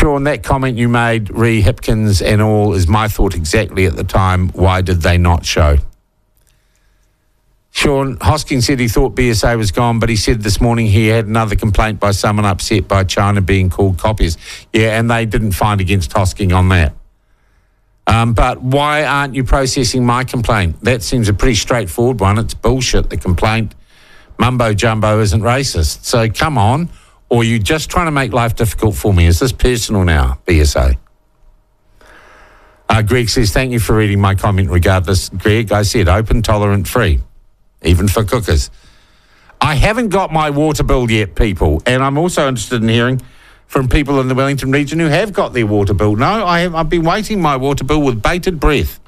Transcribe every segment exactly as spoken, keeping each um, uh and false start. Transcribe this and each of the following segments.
Sean, that comment you made, re Hipkins and all, is my thought exactly at the time. Why did they not show? Sean, Hosking said he thought B S A was gone, but he said this morning he had another complaint by someone upset by China being called copiers. Yeah, and they didn't find against Hosking on that. Um, but why aren't you processing my complaint? That seems a pretty straightforward one. It's bullshit, the complaint. Mumbo jumbo isn't racist. So come on. Or are you just trying to make life difficult for me? Is this personal now, B S A? Uh, Greg says, thank you for reading my comment regardless. Greg, I said open, tolerant, free. Even for cookers. I haven't got my water bill yet, people, and I'm also interested in hearing from people in the Wellington region who have got their water bill. No, I have, I've been waiting my water bill with bated breath.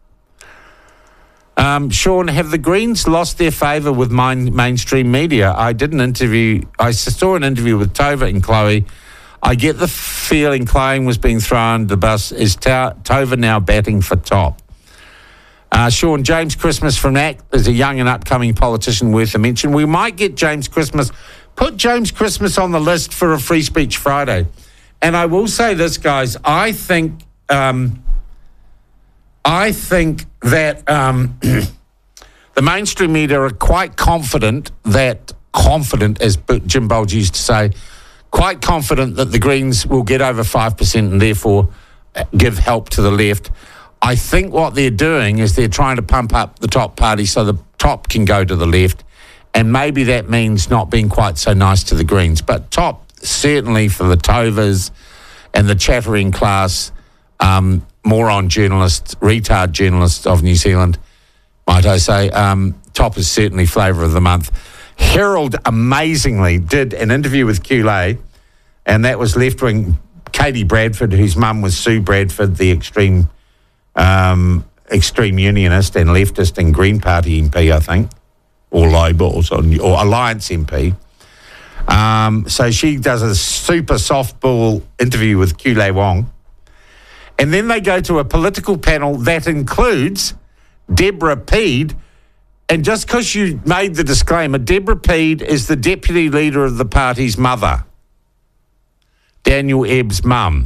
Um, Sean, have the Greens lost their favour with main, mainstream media? I did an interview, I saw an interview with Tova and Chloe. I get the feeling Chloe was being thrown the bus. Is Ta- Tova now batting for top? Uh, Sean, James Christmas from A C T is a young and upcoming politician worth a mention. We might get James Christmas. Put James Christmas on the list for a Free Speech Friday. And I will say this, guys. I think, um, I think that um, the mainstream media are quite confident that, confident, as Jim Bulge used to say, quite confident that the Greens will get over five percent and therefore give help to the left. I think what they're doing is they're trying to pump up the top party so the top can go to the left, and maybe that means not being quite so nice to the Greens. But top, certainly for the Tovas and the chattering class, um, moron journalists, retard journalists of New Zealand, might I say, um, top is certainly flavour of the month. Herald amazingly did an interview with Q L A, and that was left-wing Katie Bradford, whose mum was Sue Bradford, the extreme... Um, extreme unionist and leftist and Green Party M P, I think, or Labour or, or Alliance M P. Um, so she does a super softball interview with Kule Wong. And then they go to a political panel that includes Deborah Peed. And just because you made the disclaimer, Deborah Peed is the deputy leader of the party's mother, Daniel Ebb's mum.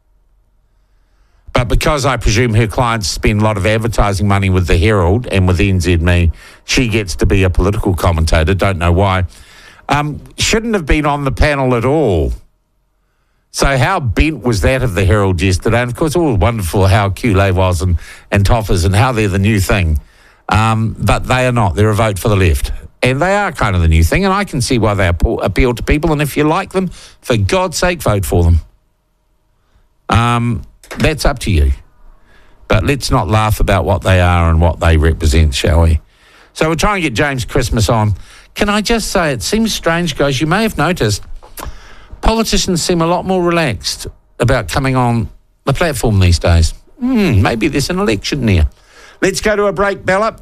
But because I presume her clients spend a lot of advertising money with the Herald and with N Z M E, she gets to be a political commentator. Don't know why. Um, shouldn't have been on the panel at all. So how bent was that of the Herald yesterday? And, of course, all wonderful how Q L A was and, and Toffers and how they're the new thing. Um, but they are not. They're a vote for the left. And they are kind of the new thing, and I can see why they appeal to people. And if you like them, for God's sake, vote for them. Um... That's up to you. But let's not laugh about what they are and what they represent, shall we? So we'll try and get James Christmas on. Can I just say, it seems strange, guys, you may have noticed, politicians seem a lot more relaxed about coming on the platform these days. Hmm, maybe there's an election near. Let's go to a break, Bella.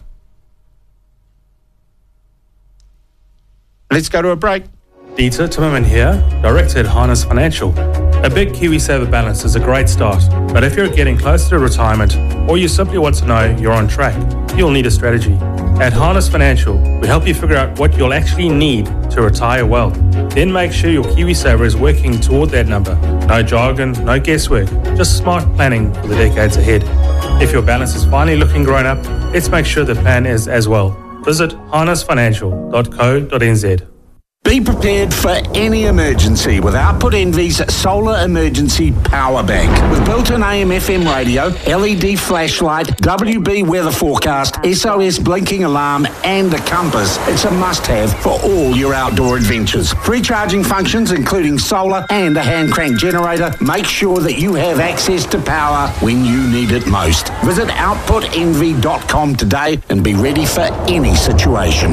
Let's go to a break. Dieter Timmerman here, Director at Harness Financial. A big KiwiSaver balance is a great start, but if you're getting closer to retirement or you simply want to know you're on track, you'll need a strategy. At Harness Financial, we help you figure out what you'll actually need to retire well. Then make sure your KiwiSaver is working toward that number. No jargon, no guesswork, just smart planning for the decades ahead. If your balance is finally looking grown up, let's make sure the plan is as well. Visit harness financial dot co dot n z. Be prepared for any emergency with Output Envy's Solar Emergency Power Bank. With built-in A M F M radio, L E D flashlight, W B weather forecast, S O S blinking alarm and a compass, it's a must-have for all your outdoor adventures. Free charging functions including solar and a hand crank generator. Make sure that you have access to power when you need it most. Visit output envy dot com today and be ready for any situation.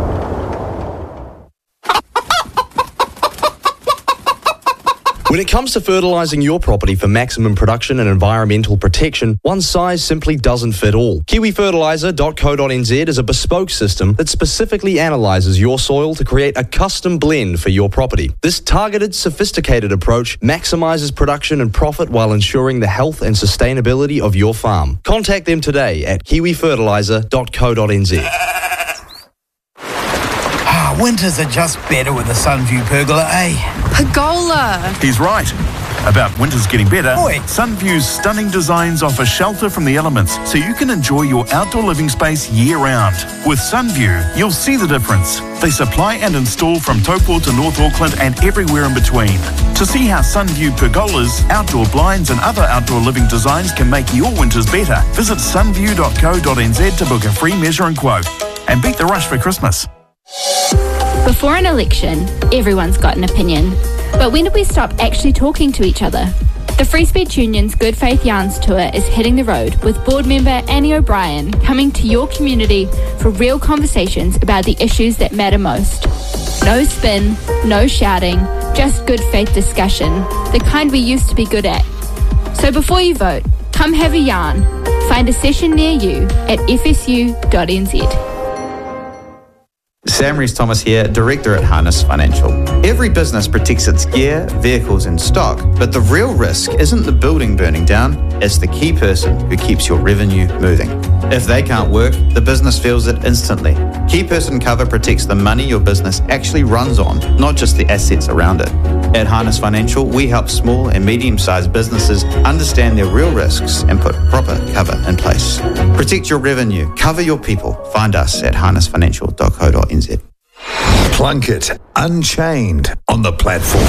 When it comes to fertilising your property for maximum production and environmental protection, one size simply doesn't fit all. kiwi fertiliser dot co dot n z is a bespoke system that specifically analyses your soil to create a custom blend for your property. This targeted, sophisticated approach maximises production and profit while ensuring the health and sustainability of your farm. Contact them today at kiwi fertiliser dot co dot n z. Winters are just better with a Sunview pergola, eh? Pergola. He's right. About winter's getting better, Sunview's stunning designs offer shelter from the elements so you can enjoy your outdoor living space year-round. With Sunview, you'll see the difference. They supply and install from Taupo to North Auckland and everywhere in between. To see how Sunview pergolas, outdoor blinds and other outdoor living designs can make your winters better, visit sunview dot co dot n z to book a free measure and quote. And beat the rush for Christmas. Before an election, everyone's got an opinion. But when did we stop actually talking to each other? The Free Speech Union's Good Faith Yarns Tour is hitting the road with board member Annie O'Brien coming to your community for real conversations about the issues that matter most. No spin, no shouting, just good faith discussion, the kind we used to be good at. So before you vote, come have a yarn. Find a session near you at f s u dot n z. Sam Rees-Thomas here, Director at Harness Financial. Every business protects its gear, vehicles and stock, but the real risk isn't the building burning down, it's the key person who keeps your revenue moving. If they can't work, the business feels it instantly. Key person cover protects the money your business actually runs on, not just the assets around it. At Harness Financial, we help small and medium-sized businesses understand their real risks and put proper cover in place. Protect your revenue, cover your people. Find us at harness financial dot co dot n z. Plunkett Unchained on the platform.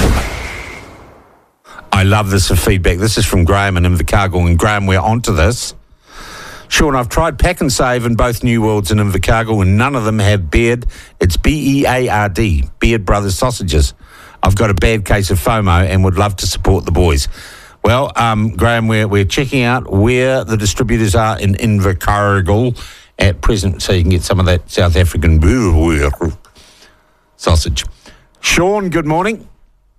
I love this feedback. This is from Graham in Invercargill. And Graham, we're onto this. Sean, I've tried Pack and Save in both New Worlds and Invercargill, and none of them have Beard. It's B E A R D, Beard Brothers Sausages. I've got a bad case of FOMO and would love to support the boys. Well, um, Graham, we're, we're checking out where the distributors are in Invercargill at present so you can get some of that South African sausage. Sean, good morning.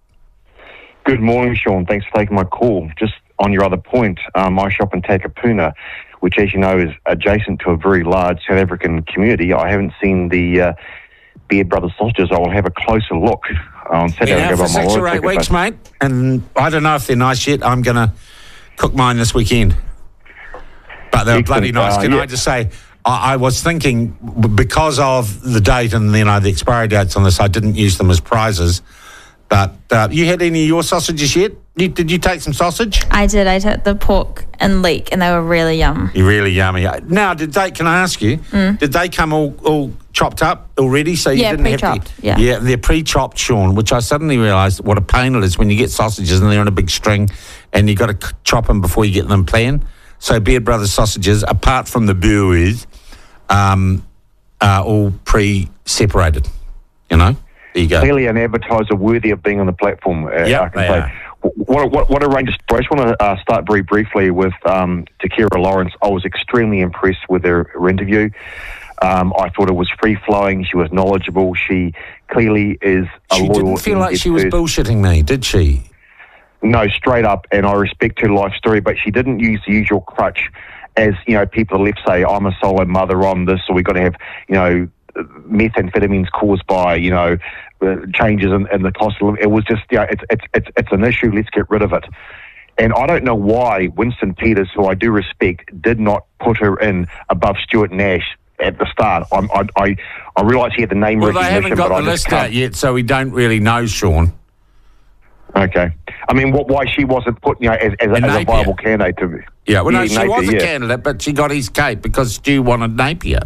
Good morning, Sean. Thanks for taking my call. Just on your other point, um, I shop in Takapuna, which, as you know, is adjacent to a very large South African community. I haven't seen the uh, Beard Brothers sausages. I will have a closer look on Saturday. Yeah, for six or eight weeks, mate. And I don't know if they're nice yet. I'm going to cook mine this weekend. But they're bloody nice. Can uh, yeah. I just say, I, I was thinking, because of the date and, you know, the expiry dates on this, I didn't use them as prizes. But uh, you had any of your sausages yet? You, did you take some sausage? I did. I took the pork and leek, and they were really yum. You're really yummy. Now, did they? Can I ask you? Mm. Did they come all, all chopped up already? So you yeah, didn't pre-chopped. Have to, yeah, yeah, they're pre-chopped, Sean. Which I suddenly realised what a pain it is when you get sausages and they're in a big string, and you got to chop them before you get them planned. So Beard Brothers sausages, apart from the buoys, um, are all pre-separated. You know. There you go. Clearly an advertiser worthy of being on the platform. Uh, yeah, I can say. What, what, what a range of stories. I just want to uh, start very briefly with um, Takira Lawrence. I was extremely impressed with her, her interview. Um, I thought it was free-flowing. She was knowledgeable. She clearly is a she loyal... She didn't feel like she was first. bullshitting me, did she? No, straight up, and I respect her life story, but she didn't use the usual crutch as, you know, people on the left say, I'm a solo mother, I'm this, so we've got to have, you know, methamphetamines caused by, you know, uh, changes in, in the cost of living. It was just, you know, it's, it's, it's, it's an issue, let's get rid of it. And I don't know why Winston Peters, who I do respect, did not put her in above Stuart Nash at the start. I'm, I I, I realise he had the name well, recognition, they haven't got but the I just list can't. out yet, so we don't really know, Sean. Okay. I mean, what, why she wasn't put, you know, as, as, a, as a viable candidate to me. Yeah, well, no, she Napier, was a yeah. candidate, but she got his cape because Stu wanted Napier.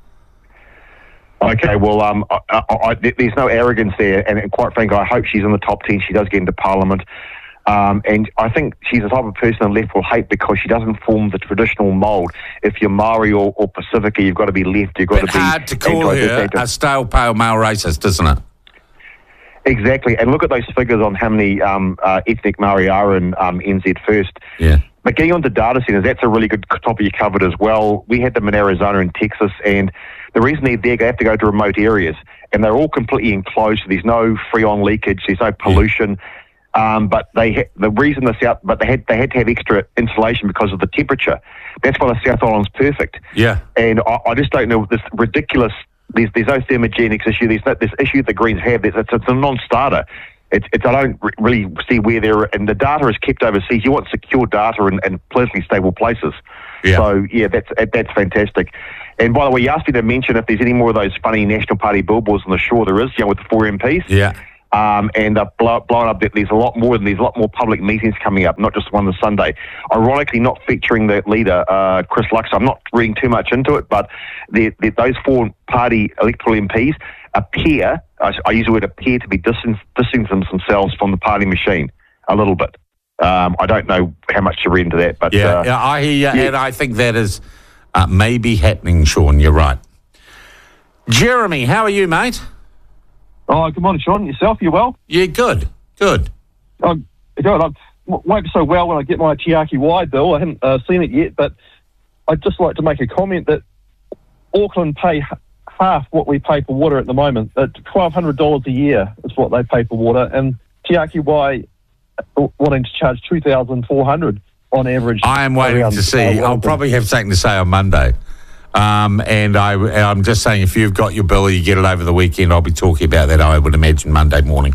Okay, well, um, I, I, I, there's no arrogance there, and, and quite frankly, I hope she's in the top ten. She does get into Parliament, um, and I think she's the type of person the left will hate because she doesn't form the traditional mould. If you're Maori or, or Pacifica, you've got to be left. You've got Bit to be hard to call her a stale, pale male racist, isn't it? Exactly, and look at those figures on how many um, uh, ethnic Maori are in um, N Z First. Yeah. But getting on to data centres, that's a really good topic you covered as well. We had them in Arizona and Texas, and the reason they're there, they have to go to remote areas, and they're all completely enclosed. So there's no freon leakage, there's no pollution. Um, but they ha- the reason the South, but they had they had to have extra insulation because of the temperature. That's why the South Island's perfect. Yeah. And I, I just don't know this ridiculous. There's there's no thermogenics issue. There's no, this issue that the Greens have. It's, it's, it's a non-starter. It's, it's I don't re- really see where they're, and the data is kept overseas. You want secure data in, in politically stable places. Yeah. So yeah, that's that's fantastic. And by the way, you asked me to mention if there's any more of those funny National Party billboards on the shore. There is, you know, with the four M Ps. Yeah. Um, and they're blow, blowing up that there's a lot more, and there's a lot more public meetings coming up, not just one this Sunday. Ironically, not featuring the leader, uh, Chris Luxon. I'm not reading too much into it, but they're, they're, those four party electoral M Ps appear, I, I use the word appear, to be distancing themselves from the party machine a little bit. Um, I don't know how much to read into that, but yeah, uh, yeah I hear you, yeah. and I think that is uh, maybe happening, Sean. You're right. Jeremy, how are you, mate? Oh, good morning, Sean. Yourself, you well? Yeah, good, good. Oh, good. I won't be so well when I get my Te Aki Wai bill. I haven't uh, seen it yet, but I'd just like to make a comment that Auckland pay h- half what we pay for water at the moment. At twelve hundred dollars a year is what they pay for water, and Te Aki Wai wanting to charge two thousand four hundred dollars on average. I am waiting around, to see. Uh, I'll probably have something to say on Monday. Um, and I, I'm just saying, if you've got your bill, you get it over the weekend, I'll be talking about that, I would imagine, Monday morning.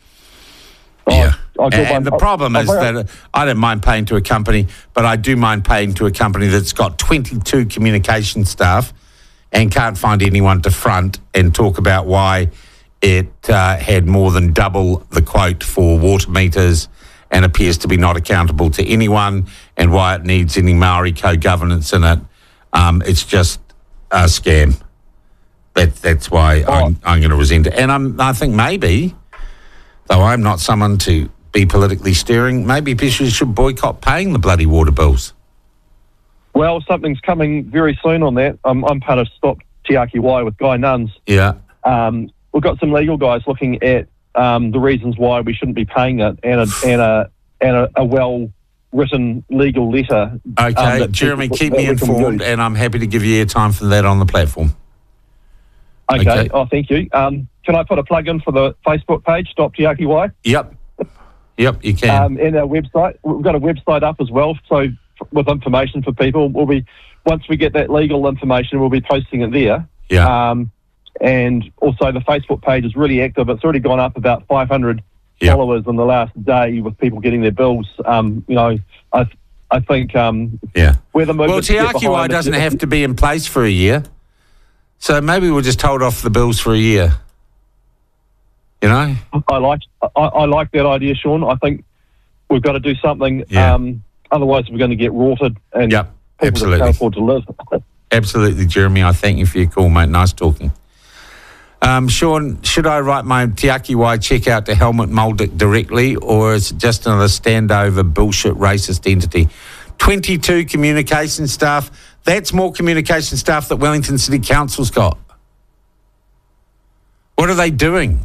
Oh, yeah. I'll And, get and one- the problem I'll- is I'll- that I don't mind paying to a company, but I do mind paying to a company that's got twenty-two communication staff and can't find anyone to front and talk about why it uh, had more than double the quote for water meters and appears to be not accountable to anyone, and why it needs any Maori co-governance in it. Um, it's just a scam. That, that's why Oh. I'm, I'm going to resent it. And I'm, I think maybe, though I'm not someone to be politically steering, maybe people should boycott paying the bloody water bills. Well, something's coming very soon on that. I'm, I'm part of Stop Te Aki Wai with Guy Nuns. Yeah. Um, we've got some legal guys looking at um, the reasons why we shouldn't be paying it, and a and a and a, a well-written legal letter. Okay, um, that Jeremy, people- keep that me we can informed, use. and I'm happy to give you airtime for that on the platform. Okay. Okay. Oh, thank you. Um, can I put a plug in for the Facebook page, Stop Te Aki Wai? Yep. Yep, you can. Um, and our website. We've got a website up as well, so f- with information for people. We'll be once we get that legal information, we'll be posting it there. Yeah. Um, and also the Facebook page is really active. It's already gone up about five hundred Yep. followers in the last day with people getting their bills. Um, you know, I I think um, yeah. we're the Well, movement Te to get Aki Wai behind. doesn't If- have to be in place for a year, so maybe we'll just hold off the bills for a year. You know? I like I, I like that idea, Sean. I think we've got to do something. Yeah. Um, otherwise, we're going to get rorted and Yep, people just absolutely. can't afford to live. Absolutely, Jeremy. I thank you for your call, mate. Nice talking. Um, Sean, should I write my Te Aki Wai check out to Helmut Moldick directly, or is it just another standover bullshit racist entity? twenty-two communication staff. That's more communication staff that Wellington City Council's got. What are they doing?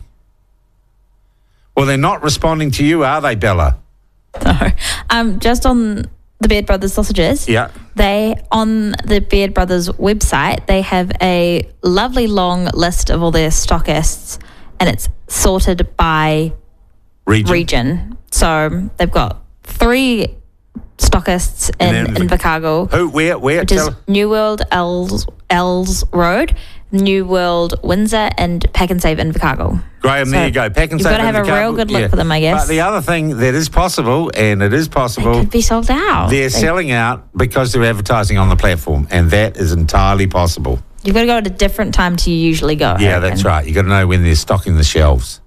Well, they're not responding to you, are they, Bella? No. Um, just on the Beard Brothers sausages. Yeah. They, on the Beard Brothers website, they have a lovely long list of all their stockists, and it's sorted by Region. region. So they've got three stockists in And then- Invercargill, Who, where, where? which is Tell- New World, Els, Els Road, New World, Windsor, and Pack and Save Invercargill. Graham, there So you go. Pack and you've save got to have a Invercargill. real good look Yeah. for them, I guess. But the other thing that is possible, and it is possible, Could be sold out. they're They- selling out because they're advertising on the platform, and that is entirely possible. You've got to go at a different time to you usually go. I Yeah, reckon. that's right. You got to know when they're stocking the shelves.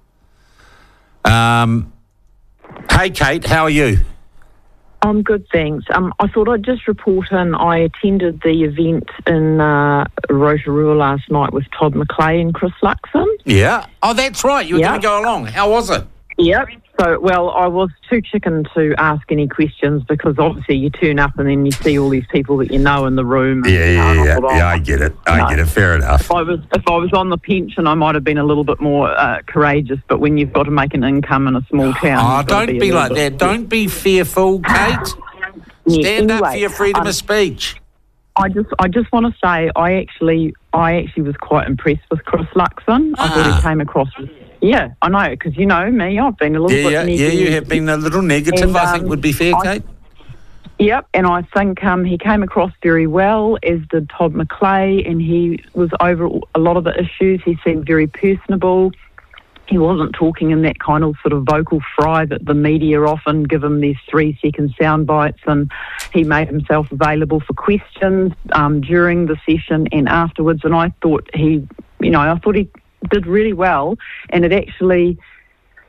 Um, hey, Kate, how are you? I'm good, thanks. Um, I thought I'd just report in. I attended the event in uh, Rotorua last night with Todd McClay and Chris Luxon. Yeah. Oh, that's right. You were Yeah. going to go along. How was it? Yep. So, well, I was too chicken to ask any questions because obviously you turn up and then you see all these people that you know in the room. And, Yeah, you know, yeah, and I yeah. thought, oh, Yeah, I get it. I no. get it. Fair enough. If I was if I was on the pension, I might have been a little bit more uh, courageous. But when you've got to make an income in a small town, Oh, you've got to don't a be little like bit- that. Don't be fearful, Kate. Yeah, Stand up for anyway, your freedom um, of speech. I just, I just want to say, I actually, I actually was quite impressed with Chris Luxon. I thought Ah. he came across. Yeah, I know, because you know me, I've been a little Yeah, bit. yeah, yeah, negative. you have been a little negative, And, I think um, would be fair, I- Kate. Yep, and I think um, he came across very well, as did Todd McClay, and he was over a lot of the issues. He seemed very personable. He wasn't talking in that kind of sort of vocal fry that the media often give him these three-second sound bites, and he made himself available for questions um, during the session and afterwards, and I thought he, you know, I thought he did really well, and it actually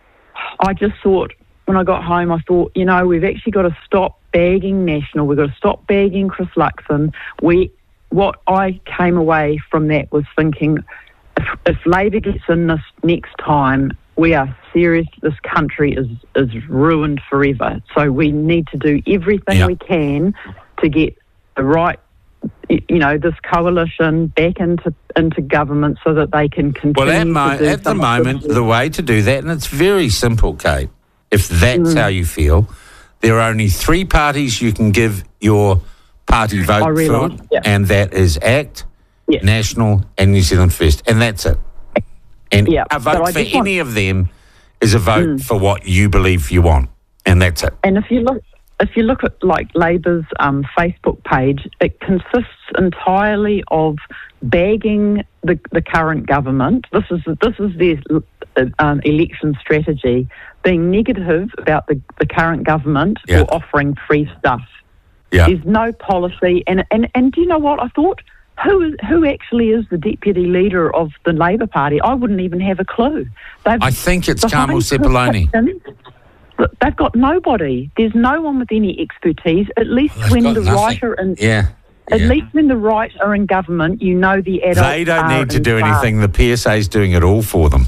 I just thought, when I got home, I thought, you know, we've actually got to stop bagging National. We've got to stop bagging Chris Luxon. We, what I came away from that was thinking, if, if Labor gets in this next time, we are serious. This country is, is ruined forever. So we need to do everything Yep. we can to get the right, you know, this coalition back into into government so that they can continue Well, at, to mo- do at the some moment, good- the way to do that, and it's very simple, Kate, if that's Mm. how you feel, there are only three parties you can give your party vote I realise, for, yeah. and that is ACT, Yeah. National, and New Zealand First, and that's it. And Yeah, a but vote I for just want- any of them is a vote Mm. for what you believe you want, and that's it. And if you look, if you look at like Labor's um, Facebook page, it consists entirely of bagging the, the current government. This is this is their uh, um, election strategy, being negative about the, the current government Yeah. or offering free stuff. Yeah. There's no policy, and, and and do you know what I thought? Who is who actually is the deputy leader of the Labor Party? I wouldn't even have a clue. They've, I think it's behind Carmel Chris Cepoloni. Luxon, they've got nobody. There's no one with any expertise. At least They've when got the nothing. right are in, Yeah. at yeah. least when the right are in government, you know the adults. They don't are need to in do charge. anything. The P S A is doing it all for them.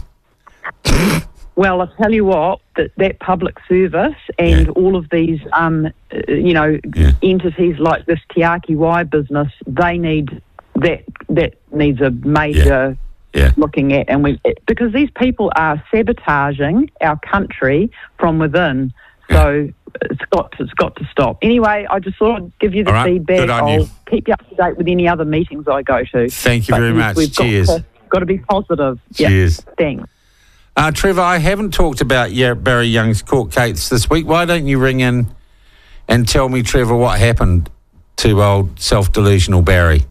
Well, I tell you what, that, that public service and Yeah. all of these, um, uh, you know, Yeah. entities like this Te Aki Wai business, they need that. That needs a major Yeah. looking at, and we because these people are sabotaging our country from within. So it's got to, it's got to stop. Anyway, I just thought I'd give you the All right, feedback. good on I'll you. keep you up to date with any other meetings I go to. Thank you But very yes, much. We've Cheers. Got to, got to be positive. Yeah, Cheers. thanks. Uh, Trevor, I haven't talked about yeah, Barry Young's court case this week. Why don't you ring in and tell me, Trevor, what happened to old self-delusional Barry?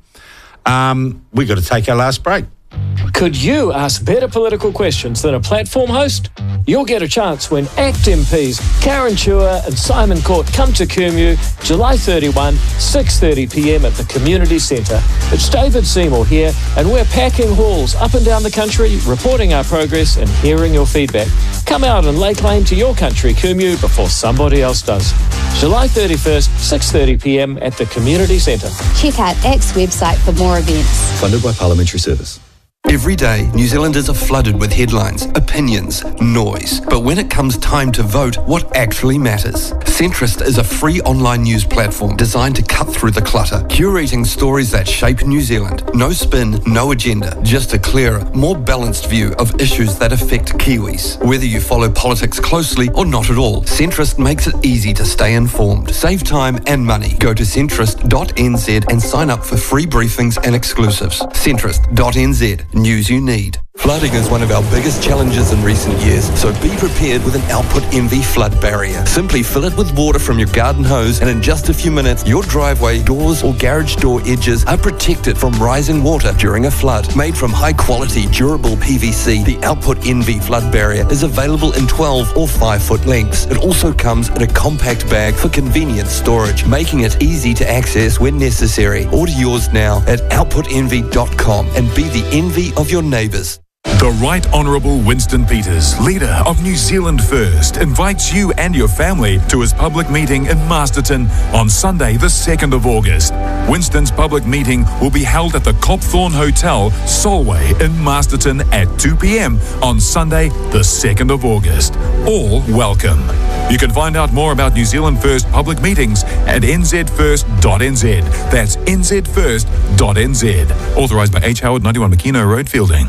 Um, we got to take our last break. Could you ask better political questions than a platform host? You'll get a chance when ACT M Ps Karen Chua and Simon Court come to Kumeu July thirty-first, six thirty p m at the Community Centre. It's David Seymour here, and we're packing halls up and down the country, reporting our progress and hearing your feedback. Come out and lay claim to your country, Kumeu, before somebody else does. July thirty-first, six thirty p m at the Community Centre. Check out ACT's website for more events. Funded by Parliamentary Service. Every day, New Zealanders are flooded with headlines, opinions, noise. But when it comes time to vote, what actually matters? Centrist is a free online news platform designed to cut through the clutter, curating stories that shape New Zealand. No spin, no agenda, just a clearer, more balanced view of issues that affect Kiwis. Whether you follow politics closely or not at all, Centrist makes it easy to stay informed, save time and money. Go to centrist dot n z and sign up for free briefings and exclusives. centrist dot n z. News you need. Flooding is one of our biggest challenges in recent years, so be prepared with an Output Envy flood barrier. Simply fill it with water from your garden hose, and in just a few minutes, your driveway, doors or garage door edges are protected from rising water during a flood. Made from high-quality, durable P V C, the Output Envy flood barrier is available in twelve or five foot lengths. It also comes in a compact bag for convenient storage, making it easy to access when necessary. Order yours now at output envy dot com and be the envy of your neighbours. The Right Honourable Winston Peters, leader of New Zealand First, invites you and your family to his public meeting in Masterton on Sunday the second of August. Winston's public meeting will be held at the Copthorne Hotel, Solway in Masterton at two p m on Sunday the second of August. All welcome. You can find out more about New Zealand First public meetings at n z first dot n z. That's n z first dot n z. Authorised by H. Howard, ninety-one McKenna Road, Fielding.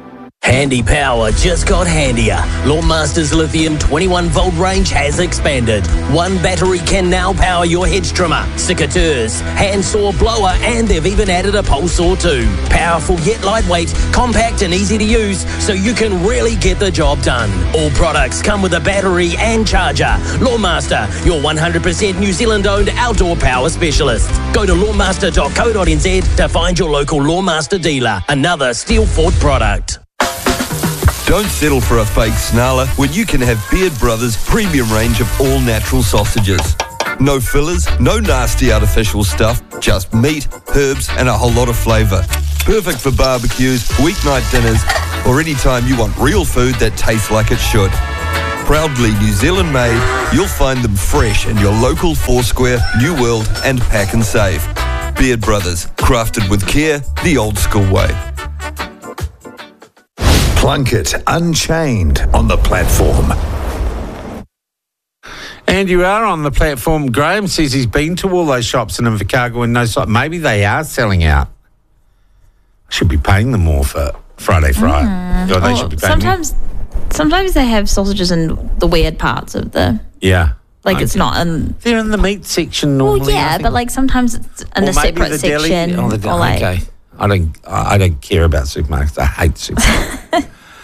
Handy power just got handier. Lawnmaster's lithium twenty-one volt range has expanded. One battery can now power your hedge trimmer, secateurs, handsaw blower, and they've even added a pole saw too. Powerful yet lightweight, compact and easy to use, so you can really get the job done. All products come with a battery and charger. Lawnmaster, your one hundred percent New Zealand-owned outdoor power specialist. Go to lawnmaster dot co dot n z to find your local Lawnmaster dealer. Another Steel Fort product. Don't settle for a fake snarler when you can have Beard Brothers' premium range of all-natural sausages. No fillers, no nasty artificial stuff, just meat, herbs and a whole lot of flavour. Perfect for barbecues, weeknight dinners or any time you want real food that tastes like it should. Proudly New Zealand made, you'll find them fresh in your local Foursquare, New World and Pack and Save. Beard Brothers, crafted with care, the old school way. Plunkett Unchained on the platform. And you are on the platform. Graham says he's been to all those shops in Invercargill and knows maybe they are selling out. I should be paying them more for Friday Fry. Mm. Or they Or should be paying sometimes, me. sometimes they have sausages in the weird parts of the. Yeah. Like it's Okay. not in. They're in the meat section normally. Well, I yeah, think. but like sometimes it's in Or a maybe separate the deli- section. Oh, the de- or like, okay. I don't. I I don't care about supermarkets. I hate supermarkets.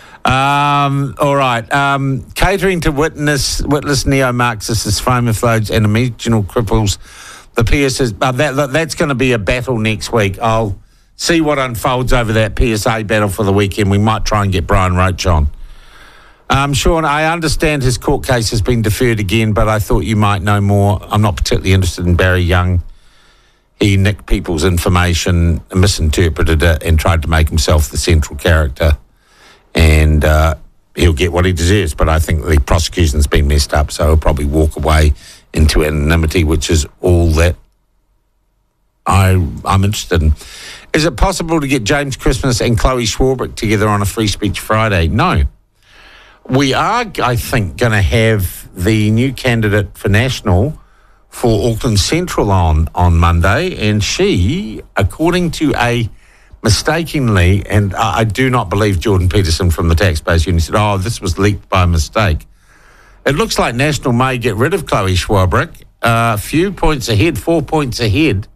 um, all right. Um, catering to witness, witless neo-Marxists, frame-of-throws and imaginal cripples. The P S is uh, that, that that's going to be a battle next week. I'll see what unfolds over that P S A battle for the weekend. We might try and get Brian Roach on. Um, Sean, I understand his court case has been deferred again, but I thought you might know more. I'm not particularly interested in Barry Young. He nicked people's information, misinterpreted it, and tried to make himself the central character. And uh, he'll get what he deserves, but I think the prosecution's been messed up, so he'll probably walk away into anonymity, which is all that I, I'm interested in. Is it possible to get James Christmas and Chloe Swarbrick together on a Free Speech Friday? No. We are, I think, going to have the new candidate for National for Auckland Central on on Monday, and she, according to a mistakenly, and I, I do not believe Jordan Peterson from the Taxpayers Union said, oh, this was leaked by mistake. It looks like National may get rid of Chloe Swarbrick, a uh, few points ahead, four points ahead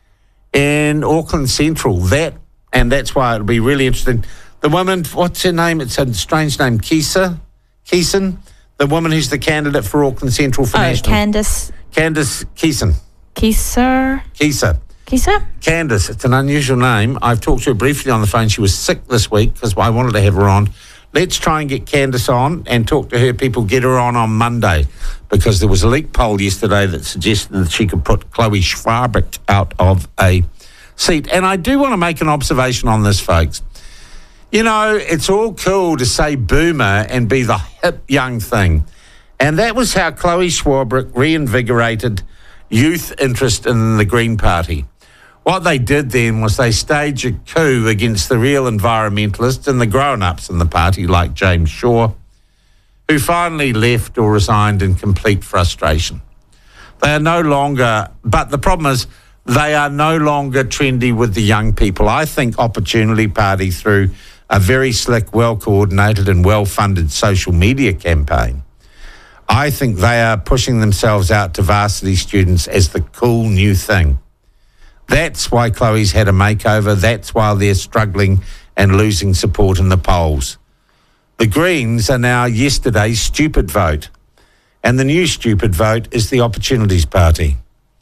in Auckland Central. That, and that's why it'll be really interesting. The woman, what's her name? It's a strange name, Kisa, Keeson, the woman who's the candidate for Auckland Central for oh, National. Candice. Candice Keeson. Kisa. Kisa. Kisa? Candice, it's an unusual name. I've talked to her briefly on the phone. She was sick this week because I wanted to have her on. Let's try and get Candice on and talk to her. People get her on on Monday because there was a leak poll yesterday that suggested that she could put Chloe Swarbrick out of a seat. And I do want to make an observation on this, folks. You know, it's all cool to say boomer and be the hip young thing. And that was how Chloe Swarbrick reinvigorated youth interest in the Green Party. What they did then was they staged a coup against the real environmentalists and the grown-ups in the party, like James Shaw, who finally left or resigned in complete frustration. They are no longer, but the problem is they are no longer trendy with the young people. I think Opportunity Party, through a very slick, well-coordinated and well-funded social media campaign, I think they are pushing themselves out to varsity students as the cool new thing. That's why Chloe's had a makeover. That's why they're struggling and losing support in the polls. The Greens are now yesterday's stupid vote. And the new stupid vote is the Opportunities Party.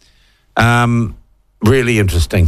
Um, really interesting.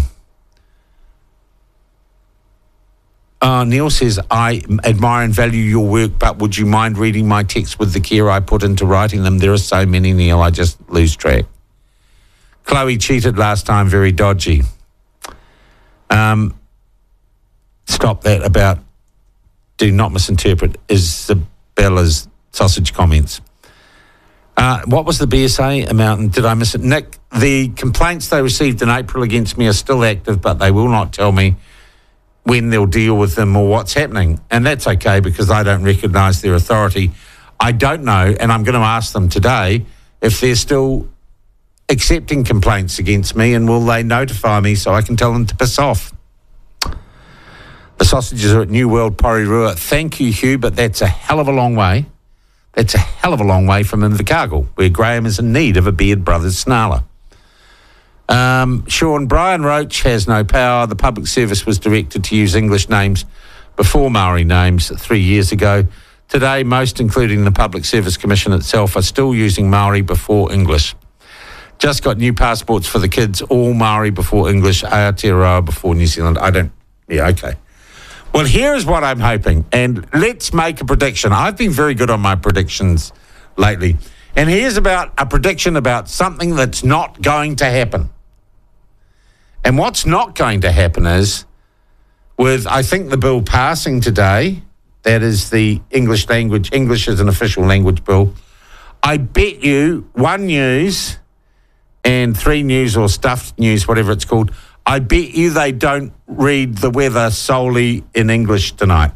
Uh, Neil says, I admire and value your work, but would you mind reading my texts with the care I put into writing them? There are so many, Neil, I just lose track. Chloe cheated last time, very dodgy. Um, stop that about, do not misinterpret Isabella's sausage comments. Uh, what was the B S A amount, and did I miss it? Nick, the complaints they received in April against me are still active, but they will not tell me when they'll deal with them or what's happening. And that's okay because I don't recognise their authority. I don't know, and I'm going to ask them today if they're still accepting complaints against me, and will they notify me so I can tell them to piss off. The sausages are at New World Porirua. Thank you, Hugh, but that's a hell of a long way. That's a hell of a long way from Invercargill, where Graham is in need of a Beard Brothers snarler. Um, Sean, Brian Roach has no power. The public service was directed to use English names before Maori names three years ago. Today, most, including the Public Service Commission itself, are still using Maori before English. Just got new passports for the kids, all Maori before English, Aotearoa before New Zealand. I don't, yeah, okay. Well, here is what I'm hoping, and let's make a prediction. I've been very good on my predictions lately, and here's about a prediction about something that's not going to happen. And what's not going to happen is, with, I think, the bill passing today, That is the English language. English is an official language bill. I bet you One News and Three News or Stuffed News, whatever it's called, I bet you they don't read the weather solely in English tonight,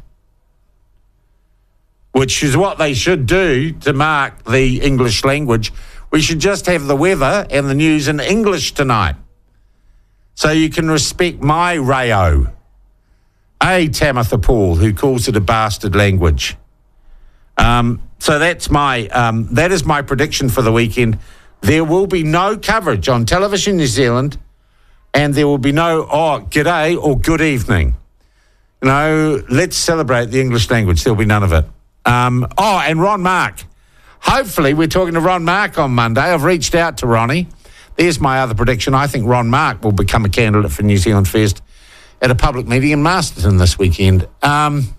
which is what they should do to mark the English language. We should just have the weather and the news in English tonight, so you can respect my Rayo, a Tamitha Paul, who calls it a bastard language. Um, so that's my um, that is my prediction for the weekend. There will be no coverage on Television New Zealand, and there will be no, oh, g'day or good evening. You know, let's celebrate the English language. There'll be none of it. Um, oh, and Ron Mark. Hopefully, we're talking to Ron Mark on Monday. I've reached out to Ronnie. There's my other prediction. I think Ron Mark will become a candidate for New Zealand First at a public meeting in Masterton this weekend. Um,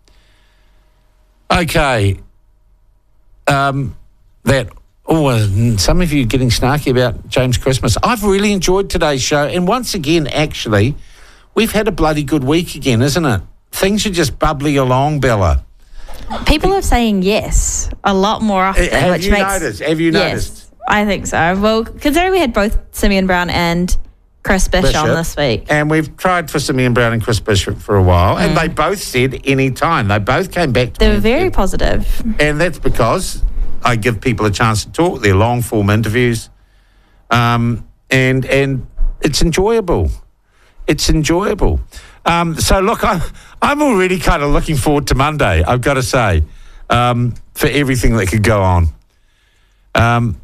okay. Um, that... Oh, and some of you getting snarky about James Christmas. I've really enjoyed today's show. And once again, actually, we've had a bloody good week again, isn't it? Things are just bubbling along, Bella. People are saying yes a lot more often. Have which you makes, noticed? Have you noticed? Yes, I think so. Well, considering we had both Simeon Brown and Chris Bishop, Bishop. on this week. And we've tried for Simeon Brown and Chris Bishop for a while, and Mm. they both said any time. They both came back to They me were and very said- positive. And that's because I give people a chance to talk. They're long-form interviews. Um, and and it's enjoyable. It's enjoyable. Um, so, look, I, I'm already kind of looking forward to Monday, I've got to say, um, for everything that could go on. Um,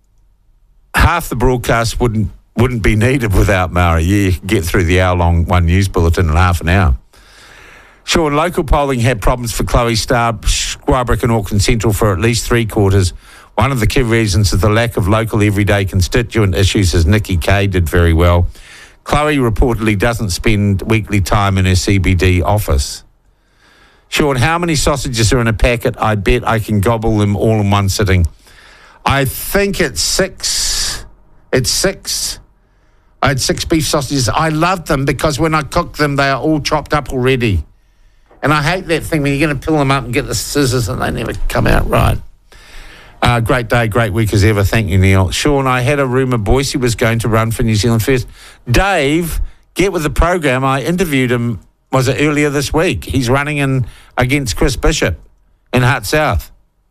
half the broadcast wouldn't wouldn't be needed without Maori. Yeah, you could get through the hour-long One News bulletin in half an hour. Sure, local polling had problems for Chloe Starr, Squabrick and Auckland Central for at least three quarters. One of the key reasons is the lack of local everyday constituent issues, as Nikki Kay did very well. Chloe reportedly doesn't spend weekly time in her C B D office. Sean, how many sausages are in a packet? I bet I can gobble them all in one sitting. I think it's six. It's six. I had six beef sausages. I loved them because when I cook them, they are all chopped up already. And I hate that thing when you're going to pull them up and get the scissors and they never come out right. Uh, great day, great week as ever. Thank you, Neil. Sean, I had a rumour Boise was going to run for New Zealand First. Dave, get with the program. I interviewed him, was it earlier this week? He's running in against Chris Bishop in Hutt South.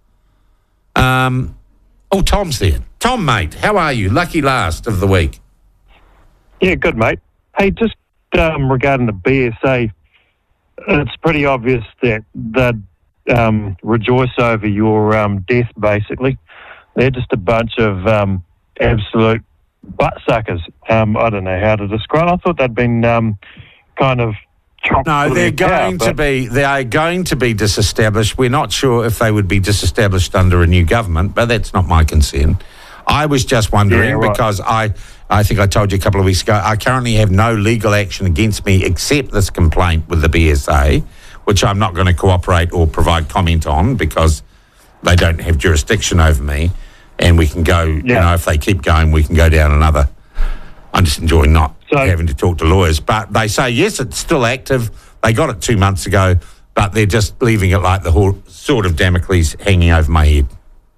Um, oh, Tom's there. Tom, mate, how are you? Lucky last of the week. Yeah, good, mate. Hey, just um, regarding the B S A, it's pretty obvious that they'd um, rejoice over your um, death, basically. They're just a bunch of um, absolute butt-suckers. Um, I don't know how to describe it. I thought they'd been um, kind of chopped. No, they're going to be, they are going to be disestablished. We're not sure if they would be disestablished under a new government, but that's not my concern. I was just wondering Yeah, right. because I, I think I told you a couple of weeks ago, I currently have no legal action against me except this complaint with the B S A, which I'm not going to cooperate or provide comment on because they don't have jurisdiction over me, and we can go, you know, if they keep going, we can go down another. I'm just enjoying not having to talk to lawyers. But they say, yes, it's still active. They got it two months ago, but they're just leaving it like the whole sort of Damocles hanging over my head.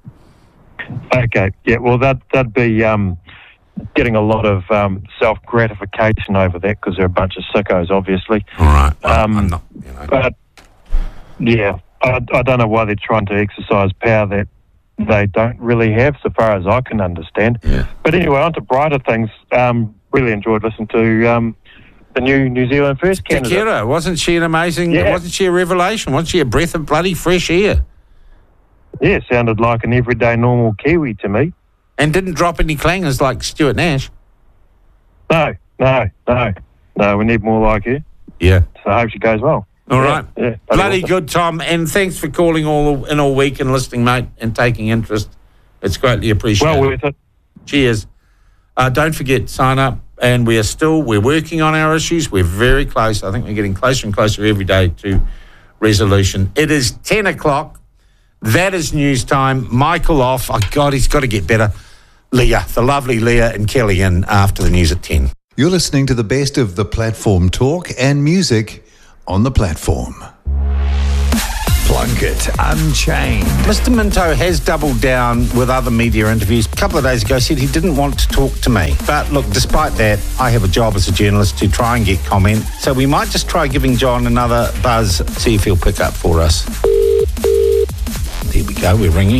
Okay, yeah, well, that, that'd be um, getting a lot of um, self-gratification over that because they're a bunch of sickos, obviously. All right. Well, um, I'm not, you know. But, yeah, I, I don't know why they're trying to exercise power that they don't really have, so far as I can understand. Yeah. But anyway, on to brighter things. Um, really enjoyed listening to um, the new New Zealand First candidate. Takira, wasn't she an amazing, Yeah. wasn't she a revelation? Wasn't she a breath of bloody fresh air? Yeah, sounded like an everyday normal Kiwi to me. And didn't drop any clangers like Stuart Nash. No, no, no, no, we need more like her. Yeah. So I hope she goes well. All Yeah, right. yeah, Bloody awesome. good, Tom. And thanks for calling all in all week and listening, mate, and taking interest. It's greatly appreciated. Well worth it. Cheers. Uh, don't forget, sign up. And we are still, we're working on our issues. We're very close. I think we're getting closer and closer every day to resolution. It is ten o'clock. That is news time. Michael off. Oh, God, he's got to get better. Leah, the lovely Leah and Kelly in after the news at ten. You're listening to the best of the platform talk and music on the platform. Plunkett Unchained. Mister Minto has doubled down with other media interviews. A couple of days ago said he didn't want to talk to me. But look, despite that, I have a job as a journalist to try and get comment. So we might just try giving John another buzz, see if he'll pick up for us. There we go, we're ringing.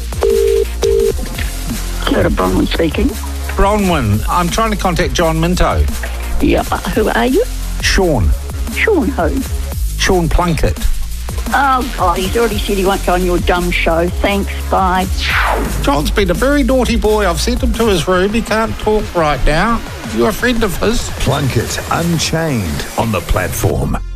Hello, Bronwyn speaking. Bronwyn, I'm trying to contact John Minto. Yeah, who are you? Sean. Sean who? Sean Plunkett. Oh, God, he's already said he won't go on your dumb show. Thanks, bye. John's been a very naughty boy. I've sent him to his room. He can't talk right now. You're a friend of his. Plunkett Unchained on the platform.